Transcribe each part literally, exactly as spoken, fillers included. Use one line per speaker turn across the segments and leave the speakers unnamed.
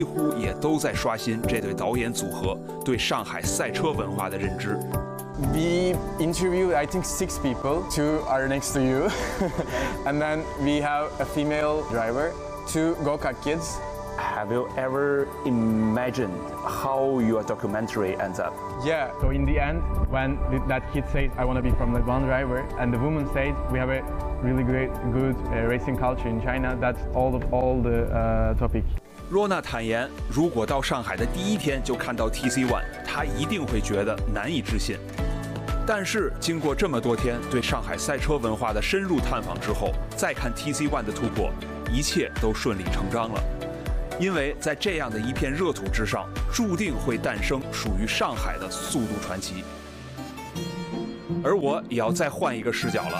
几乎也都在刷新这对导演组合对上海赛车文化的认知。
We interviewed, I think, six people. Two are next to you, and then we have a female driver, two go-kart kids.
Have you ever imagined how your documentary ends up?
Yeah, so in the end, when that kid says, I want to be from Le Mans driver, and the woman says, we have a really great, good uh, racing culture in China, that's all of all the uh, topic.
若娜坦言，如果到上海的第一天就看到 T C one， 她一定会觉得难以置信。但是经过这么多天对上海赛车文化的深入探访之后，再看 T C one 的突破，一切都顺理成章了。因为在这样的一片热土之上，注定会诞生属于上海的速度传奇。而我也要再换一个视角了。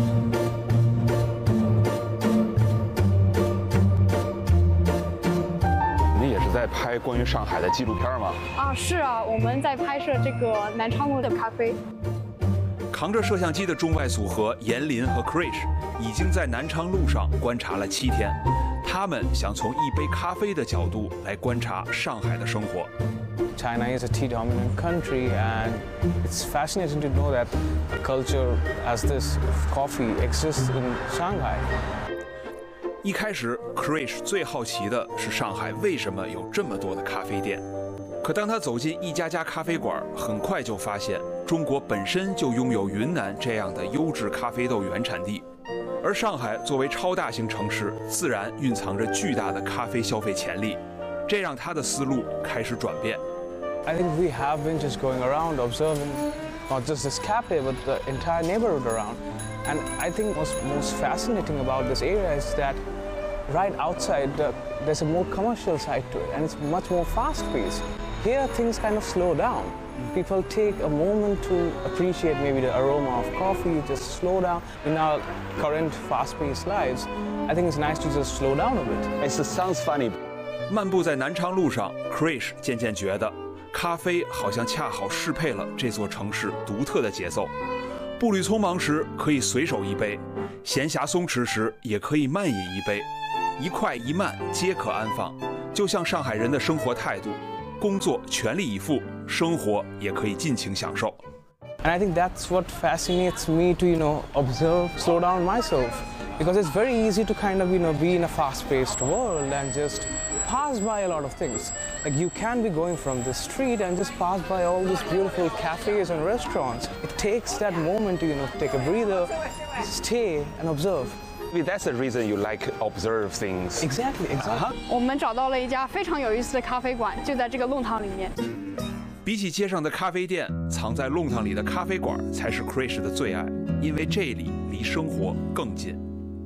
你们也是在拍关于上海的纪录片吗？
啊，是啊，我们在拍摄这个南昌路的咖啡。
扛着摄像机的中外组合严林和 Krish 已经在南昌路上观察了七天。他们想从一杯咖啡的角度来观察上海的生活。
China is a tea-dominant country, and it's fascinating to know that a culture as this of coffee exists in Shanghai.
一开始 ，Krish 最好奇的是上海为什么有这么多的咖啡店。可当他走进一家家咖啡馆，很快就发现中国本身就拥有云南这样的优质咖啡豆原产地。而上海作为超大型城市，自然蕴藏着巨大的咖啡消费潜力，这让他的思路开始转变。
I think we have been just going around observing not just this cafe but the entire neighborhood around. And I think what's most fascinating about this area is that right outside the, there's a more commercial side to it, and it's much more fast-paced. Here things kind of slow down. People take a moment to appreciate maybe the aroma of coffee, just slow down. In our current fast-paced lives, I think it's nice to just slow down a bit.
It sounds funny.
漫步在南昌路上 ，Krish 渐渐觉得，咖啡好像恰好适配了这座城市独特的节奏。步履匆忙时可以随手一杯，闲暇松弛时也可以慢饮一杯，一快一慢皆可安放，就像上海人的生活态度。工作全力以赴，生活也可以尽情享受。
And I think that's what fascinates me to, you know, observe, slow down myself. Because it's very easy to kind of, you know, be in a fast-paced world and just pass by a lot of things. Like you can be going from the street and just pass by all these beautiful cafes and restaurants. It takes that moment to, you know, take a breather, stay and observe.
Maybe that's the reason you like observe things.
Exactly, exactly.
我们找到了一家非常有意思的咖啡馆，就在这个弄堂里面。
比起街上的咖啡店，藏在弄堂里的咖啡馆才是 Krish 的最爱，因为这里离生活更近。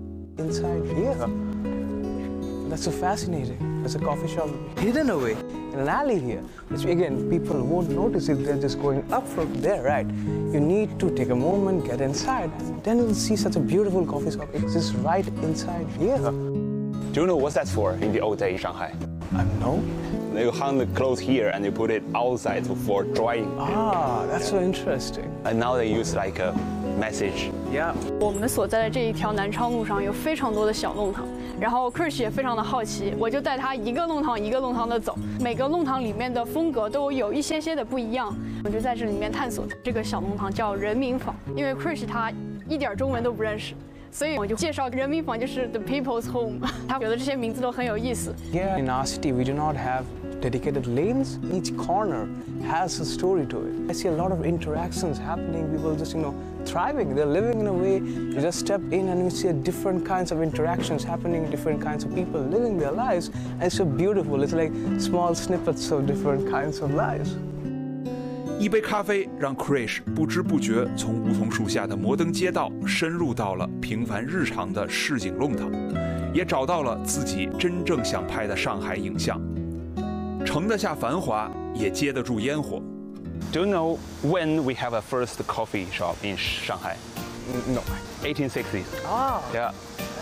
Inside here, that's so fascinating. There's a coffee shop hidden away in an alley here, which again people won't notice if they're just going up from there, right? You need to take a moment, get inside, and then you'll see such a beautiful coffee shop exists right inside here.
Do you know what that's for in the old day in Shanghai?
I know.
You hang the clothes here and you put it outside for drying.
Ah, that's so interesting.
And now they use like a message.
Yeah.
我们所在的这一条南昌路上有非常多的小弄堂，然后 Krish 也非常的好奇，我就带他一个弄堂一个弄堂的走，每个弄堂里面的风格都有一些些的不一样，我就在这里面探索。这个小弄堂叫人民坊，因为 Krish 他一点中文都不认识。所以我就介绍人民坊就是 the people's home， 他觉得这些名字都很有意思。
Here in our city, we do not have dedicated lanes. Each corner has a story to it. I see a lot of interactions happening. People just, you know, thriving. They're living in a way. You just step in and you see different kinds of interactions happening. Different kinds of people living their lives, and it's so beautiful. It's like small snippets of different kinds of lives.
一杯咖啡让 Krish 不知不觉从梧桐树下的摩登街道深入到了平凡日常的市井弄堂，也找到了自己真正想拍的上海影像，盛得下繁华，也接得住烟火。
Do you know when we have a first coffee shop in Shanghai?
No.
eighteen sixties.
Ah.
Yeah.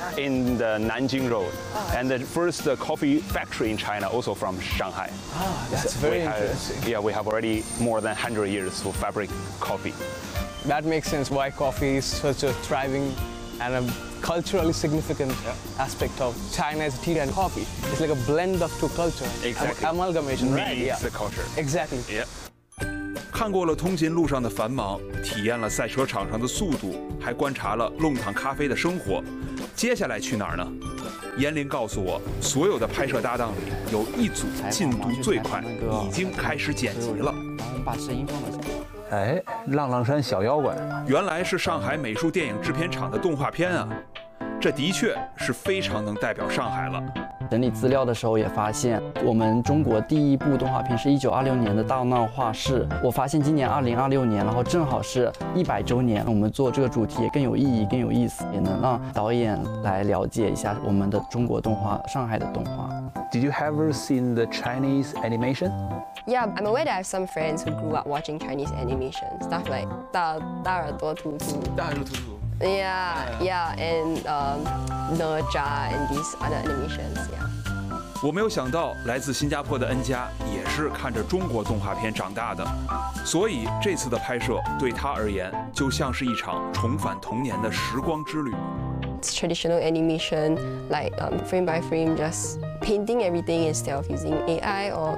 In the Nanjing Road. Ah. And the first uh, coffee factory in China also from Shanghai.
Ah, that's very
we have,
interesting.
Yeah, we have already more than one hundred years to fabric coffee.
That makes sense why coffee is such a thriving and a culturally significant aspect of China's tea and coffee. It's like a blend of two cultures,
Exactly.
Am- amalgamation, right?
Meets
Yeah.
the culture.
Exactly.
Yeah.
看过了通勤路上的繁忙，体验了赛车场上的速度，还观察了弄堂咖啡的生活。接下来去哪儿呢？严玲告诉我，所有的拍摄搭档里有一组进度最快，已经开始剪辑了。
然后我们把声音放到这。
哎，浪浪山小妖怪，
原来是上海美术电影制片厂的动画片啊，这的确是非常能代表上海了。
整理资料的时候也发现，我们中国第一部动画片是一九二六年的《大闹画室》。我发现今年二零二六年，然后正好是一百周年，我们做这个主题也更有意义、更有意思，也能让导演来了解一下我们的中国动画、上海的动画。
Did you ever seen the Chinese animation?
Yeah, I'm aware that I have some friends who grew up watching Chinese animation, stuff like 大大耳朵图图。
大耳朵图图。
Yeah, yeah, and um,哪吒 and these other animations. Yeah.
我没有想到，来自新加坡的恩佳也是看着中国动画片长大的，所以这次的拍摄对他而言就像是一场重返童年的时光之旅。
It's traditional animation, like um, frame by frame, just painting everything instead of using A I or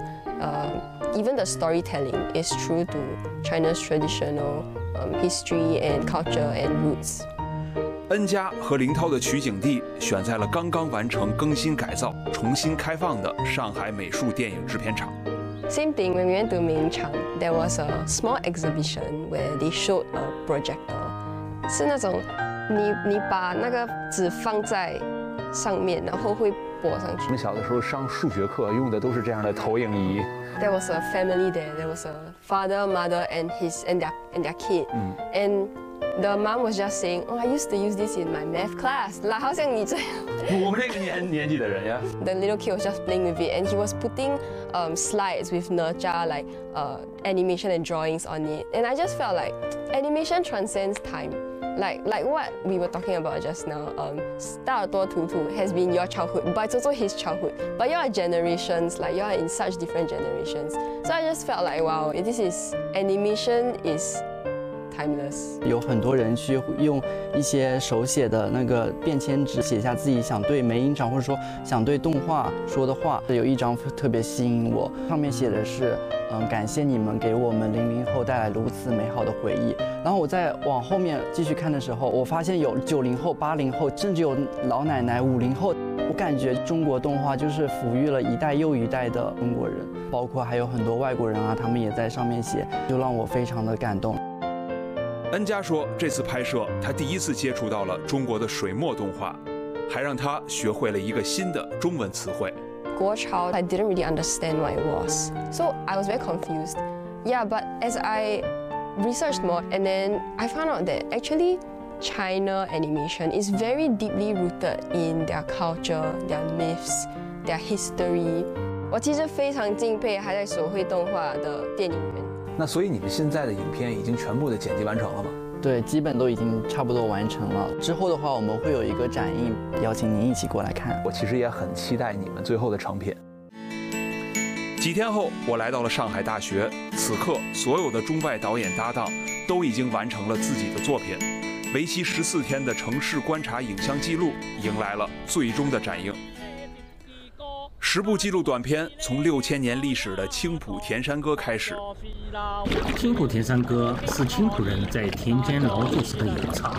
uh, even the storytelling is true to China's traditional um, history and culture and roots.
恩佳和林涛的取景地选在了刚刚完成更新改造、重新开放的上海美术电影制片厂。
Same thing, when we went to Mingchang, there was a small exhibition where they showed a projector. 是那种你你把那个纸放在上面，然后会播上去。
我们小的时候上数学课用的都是这样的投影仪。
There was a family there. There was a father, mother, and his and their and their kid. And the mom was just saying, "Oh, I used to use this in my math class." 啦，好像你这样。
我们这个年年纪的人呀。
The little kid was just playing with it, and he was putting um, slides with哪吒, like uh, animation and drawings on it. And I just felt like animation transcends time. Like like what we were talking about just now. Um, 大耳朵图图 has been your childhood, but it's also his childhood. But you are generations, like you are in such different generations. So I just felt like, wow, this is animation is timeless.
有很多人去用一些手写的那个便签纸写下自己想对梅影厂或者说想对动画说的话。有一张特别吸引我，上面写的是，嗯，感谢你们给我们零零后带来如此美好的回忆。然后我再往后面继续看的时候，我发现有九零后、八零后，甚至有老奶奶、五零后。我感觉中国动画就是抚育了一代又一代的中国人，包括还有很多外国人啊，他们也在上面写，就让我非常的感动。
恩佳说，这次拍摄他第一次接触到了中国的水墨动画，还让他学会了一个新的中文词汇。
国潮 I didn't really understand what it was, so I was very confused. Yeah, but as I researched more, and then I found out that actually China animation is very deeply rooted in their culture, their myths, their history. 我其实非常敬佩还在手绘动画的电影人。
那所以你们现在的影片已经全部的剪辑完成了吗？
对，基本都已经差不多完成了。之后的话，我们会有一个展映，邀请您一起过来看。
我其实也很期待你们最后的成品。
几天后，我来到了上海大学，此刻所有的中外导演搭档都已经完成了自己的作品。为期十四天的城市观察影像记录迎来了最终的展映。 十部纪录短片从六千年历史的青浦田山歌开始。
青浦田山歌是青浦人在田间劳作时的咏唱。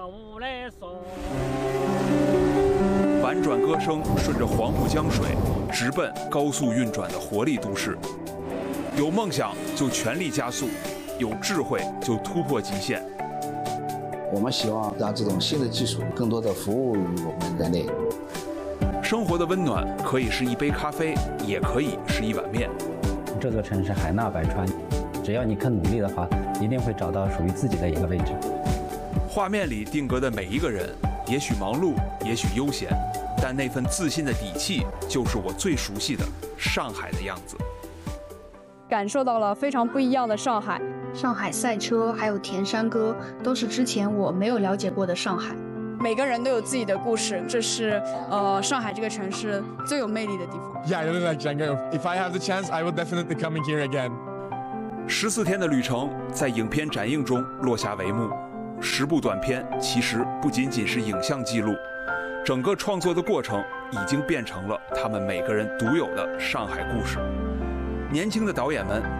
婉转歌声顺着黄浦江水，直奔高速运转的活力都市。有梦想就全力加速，有智慧就突破极限。
我们希望让这种新的技术更多的服务于我们人类。
生活的温暖可以是一杯咖啡，也可以是一碗面。
这座城市海纳百川，只要你肯努力的话，一定会找到属于自己的一个位置。
画面里定格的每一个人，也许忙碌，也许悠闲，但那份自信的底气，就是我最熟悉的上海的样子。
感受到了非常不一样的上海。
上海赛车还有田山歌，都是之前我没有了解过的上海。
每个人都有自己的故事，这是呃上海这个城市最有魅力的地方。
Yeah, I really like Django. If I have the chance, I will definitely coming here again.
十四天的旅程在影片展映中落下帷幕， 十部短片其实不仅仅是影像记录，整个创作的过程已经变成了他们每个人独有的上海故事。年轻的导演们